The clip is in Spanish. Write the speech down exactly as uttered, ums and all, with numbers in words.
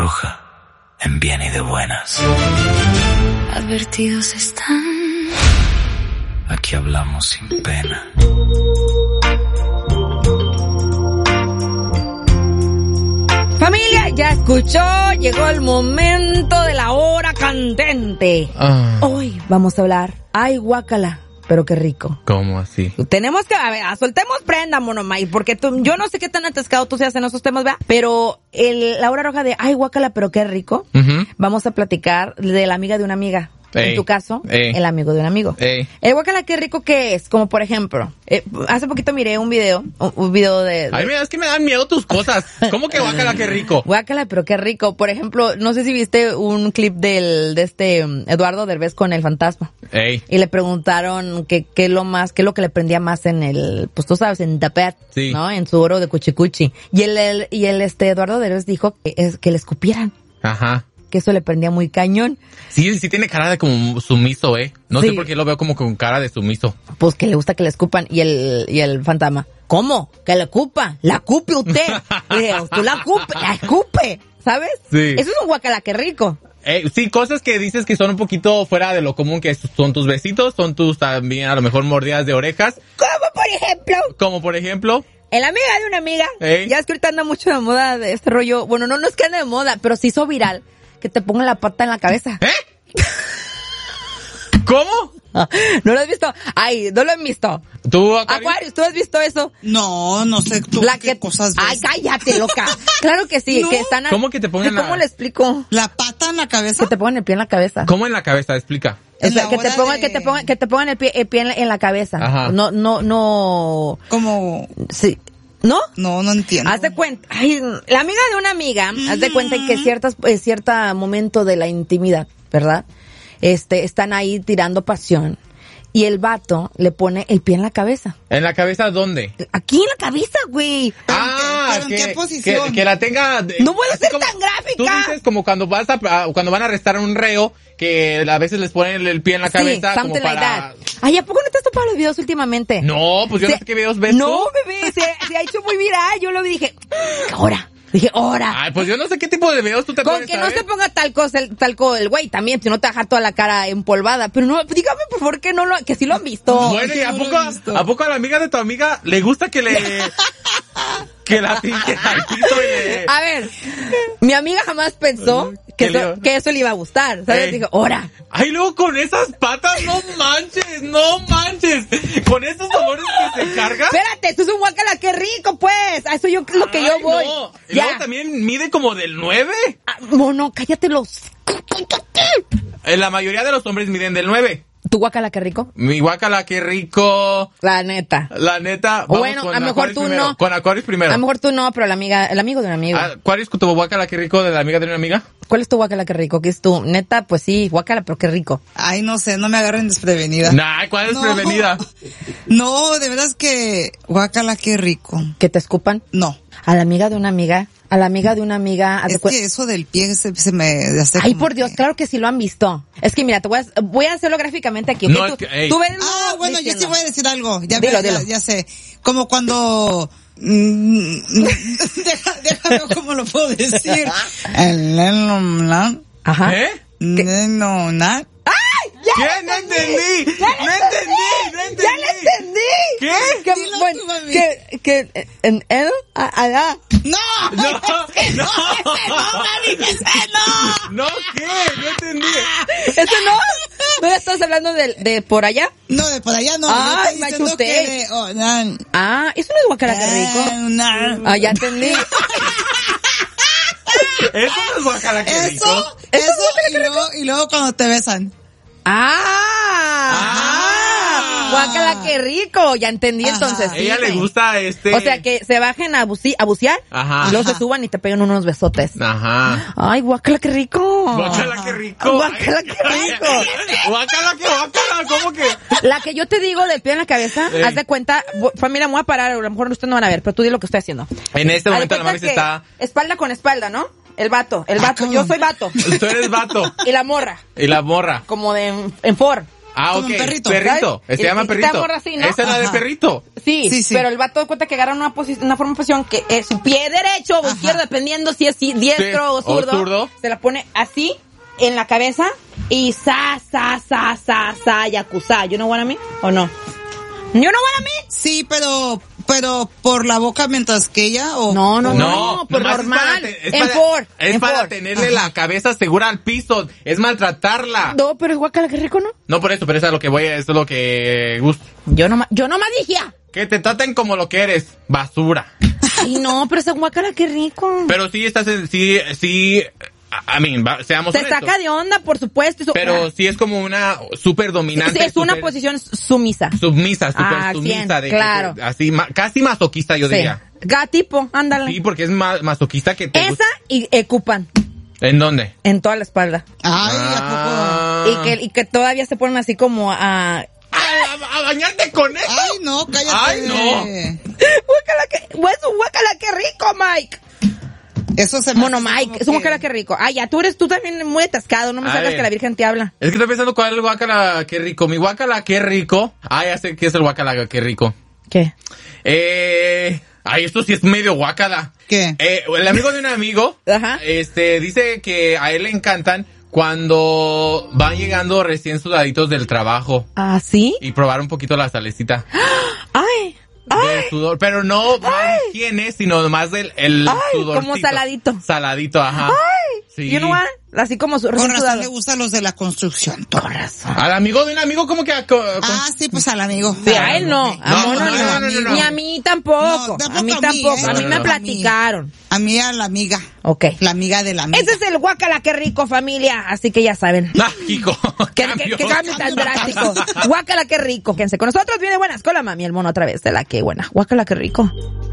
roja, en bien y de buenas. Advertidos están. Aquí hablamos sin pena. Familia, ya escuchó, llegó el momento de la hora candente. Ah. Hoy vamos a hablar, ay guácala, pero qué rico. ¿Cómo así? Tenemos que, a ver, soltemos prenda, Monomay, porque tú, yo no sé qué tan atascado tú seas en esos temas, ¿verdad? Pero el, la hora roja de, ay guácala, pero qué rico, Uh-huh. vamos a platicar de la amiga de una amiga. Ey. En tu caso, Ey. el amigo de un amigo. Ey. El guácala, qué rico que es, como por ejemplo, eh, hace poquito miré un video, un, un video de... de Ay, mira, es que me dan miedo tus cosas. ¿Cómo que guácala, qué rico? Guácala, pero qué rico. Por ejemplo, no sé si viste un clip del de este um, Eduardo Derbez con el fantasma. Ey. Y le preguntaron qué qué lo más, qué es lo que le prendía más en el, pues tú sabes, en tapet, Sí. ¿no? En su oro de cuchicuchi. Y el, el y el este Eduardo Derbez dijo que es que le escupieran, Ajá. que eso le prendía muy cañón. Sí, sí tiene cara de como sumiso, ¿eh? No Sí. sé por qué lo veo como con cara de sumiso. Pues que le gusta que le escupan. Y el y el fantasma, ¿cómo? ¿Que le escupa? La cupe usted. Y dije, tú la cupe, la escupe, ¿sabes? Sí. Eso es un guácala, qué rico. Eh, sí, cosas que dices que son un poquito fuera de lo común, que son tus besitos, son tus también a lo mejor mordidas de orejas, Como por ejemplo, como por ejemplo... en la amiga de una amiga, Ey. ya es que ahorita anda mucho de moda de este rollo, bueno, no, no es que ande de moda, pero se hizo viral, que te pongan la pata en la cabeza. ¿Eh? ¿Cómo? ¿No lo has visto? Ay, no lo han visto. ¿Tú, Aquarius? Aquarius, ¿tú has visto eso? No, no sé tú La qué que... cosas ves. Ay, cállate, loca. Claro que sí, No. que están... a- ¿Cómo que te pongan ¿Cómo la- le explico? La pata en la cabeza. Que te pongan el pie en la cabeza. ¿Cómo en la cabeza? Explica. En O sea, la que te hora pongan, de- que te pongan, que te pongan el pie, el pie en, la, en la cabeza. Ajá. No, no, no. Como, Sí. ¿No? no, no entiendo. Haz de cuenta, ay, la amiga de una amiga, haz de cuenta que ciertas, eh, cierta momento de la intimidad, ¿verdad? Este, están ahí tirando pasión y el vato le pone el pie en la cabeza. ¿En la cabeza dónde? Aquí en la cabeza, güey. Ah, pero en que, qué posición? que, que la tenga... de- No puedo así ser como- tan gráfica. Tú dices como cuando vas a, a- cuando van a arrestar a un reo, que a veces les ponen el, el pie en la cabeza sí, como something like para... that. Ay, ¿a poco no te has topado los videos últimamente? No, pues yo no Se- sé qué videos ves No, tú. bebé, se, se ha hecho muy viral. Yo lo vi y dije, ahora. Dije, ahora. Ay, pues yo no sé qué tipo de videos tú te Con puedes que no saber. se ponga tal cosa, el, tal cosa el güey también, si no te deja toda la cara empolvada. Pero no, dígame por favor que no lo, que sí lo han visto. Bueno, ¿y a No lo poco, he visto. a poco a la amiga de tu amiga le gusta que le... que la pinche al piso y le... A ver, mi amiga jamás pensó que, ¿Qué le eso, iba- que eso le iba a gustar, ¿sabes? Ey. Dijo, ahora. Ay, luego con esas patas, no manches, no manches. Con esos olores que se carga. Espérate, esto es un guacala, qué rico, pues. A eso yo es lo que yo Ay, voy. no. Y Ya. luego también mide como del nueve. Ah, mono, cállate los. Eh, La mayoría de los hombres miden del nueve. ¿Tu guacala, qué rico? Mi guacala, qué rico. La neta. La neta, vamos Bueno, con a lo mejor Aquarius tú primero. no. Con Aquarius primero. A lo mejor tú no, pero la amiga, el amigo de un amigo. Ah, Aquarius, tu guacala, qué rico de la amiga de una amiga. ¿Cuál es tu guacala, qué rico? ¿Qué es tu? Neta, pues sí, guacala, pero qué rico. Ay, no sé, no me agarren desprevenida. Nah, ¿cuál es No. prevenida? No, de verdad es que, guácala, qué rico. ¿Que te escupan? No. A la amiga de una amiga, a la amiga de una amiga. haz de Es cuen- que eso del pie se, se me hace Ay, como por Dios, que- claro que sí lo han visto. Es que mira, te voy a, voy a hacerlo gráficamente aquí. ¿ok? No, tú, es que, ey. tú ves Ah, bueno, yo sí diciendo. voy a decir algo. Ya, Dilo, ya, dilo. ya sé. Como cuando... mm, Deja, déjame ver cómo lo puedo decir. El neno, Ajá. ¿Eh? neno, na- ¿Qué? No entendí. No entendí. No entendí. ¡Ya le entendí! ¿Qué? Que, Dilo bueno, tú, mami. que, que, eh, en, en, a, a, a. No, No, es que no, no. ese no, mami, ese no. No, ¿qué? No entendí. ¿Eso no? ¿No ya estás hablando de, de por allá? No, de por allá no. Ay, yo estoy diciendo machuté. que de- oh, na- Ah, eso no es guacala, qué rico. na- Ah, ya entendí. Eso no es guacala, qué rico. Eso, eso, y luego, y luego cuando te besan. Ah, Ah. guacala, qué rico. Ya entendí Ajá. entonces. A ella sí. le gusta este... O sea, que se bajen a, buci- a bucear, Ajá. y luego Ajá. se suban y te pegan unos besotes. Ajá. Ay, guacala, qué rico. Guacala, qué rico. Guacala, qué rico. Guacala, qué guacala. ¿Cómo que? La que yo te digo del pie en la cabeza, Ey. haz de cuenta, bu- familia, me voy a parar, a lo mejor ustedes no van a ver, pero tú di lo que estoy haciendo. En este Haz de momento la cuenta mami se que está... espalda con espalda, ¿no? El vato, el vato, ¿cómo? yo soy vato. Tú eres vato. Y la morra, Y la morra. como de en, en Ford. Ah, como ok. un perrito. Perrito. ¿sabes? Se Y- llama y te perrito. amorra así, ¿no? Esa es la de Ajá. perrito. Sí, Sí, sí. pero el vato de cuenta que agarra una, posi- una forma de posición que es su pie derecho o Ajá. izquierdo, dependiendo si es diestro Sí, o o zurdo, zurdo. se la pone así en la cabeza y sa, sa, sa, sa, sa, yakuza. ¿You know what I mean? ¿O no? ¿You know what I mean? Sí, pero, pero por la boca mientras que ella o... No, no, No, no, por nomás es normal. para te- es En para- Ford, Es en para Ford. tenerle la cabeza segura al piso. Es maltratarla. No, pero es guacala, qué rico, ¿no? No por eso, pero eso es a lo que voy, eso es lo que gusto. Yo no, yo no me dije. Que te traten como lo que eres, basura. Ay, no, pero esa guacala, qué rico. Pero sí estás, en- sí, sí, I mean, va- seamos Se honestos. saca de onda, por supuesto. y su- Pero sí es como una súper dominante. Sí, es una súper posición sumisa. Submisa, súper Ah, sumisa. bien, de que claro. te- así, ma- casi masoquista yo Sí. diría. Gatipo, ándale. Sí, porque es ma- masoquista que te Esa gusta. y ecupan ¿En dónde? en toda la espalda. Ay, Ah. Y que, y que todavía se ponen así como a... ¿A, a- a bañarte con ¿a eso? poco? Ay, no, cállate. Ay, no. Guácala que... Hueso, guácala que rico, Mike. Eso se me Mono hace Mike, como es un que- guácala que rico. Ah, ya, tú eres tú también muy atascado, no me A salgas ver. que la Virgen te habla. Es que estoy pensando cuál es el guacala, qué rico. Mi guacala, qué rico. Ah, ya sé qué es el guacala, qué rico. ¿Qué? Eh... Ay, esto sí es medio guacala. ¿Qué? Eh, el amigo de un amigo, Ajá. este, dice que a él le encantan cuando van llegando recién sudaditos del trabajo ¿Ah, sí? y probar un poquito la salecita Ay, ay. del sudor, pero no más higiene, sino más del el Ay, sudorcito. como saladito. Saladito, ajá. Ay, Sí. you know what? Así como su Con recién razón sudado. le gustan los de la construcción. Con razón. Al amigo de un amigo, ¿cómo que? a- co- con- Ah, sí, pues al amigo. Sí, a él no, a No, Mono no, no, no, no, no, no. ni a mí tampoco, No, tampoco a mí a mí, tampoco, ¿eh? a mí No, me no, no. platicaron. A mí a la amiga. Ok. La amiga de la amiga. Ese es el guacala, qué rico, familia, así que ya saben. Ah, Kiko. Que, Cambio. que, que cambio tan drástico. Guácala, qué rico. Quédense con nosotros, viene buenas con la mami, el mono otra vez, de la que buena. Guácala, qué rico.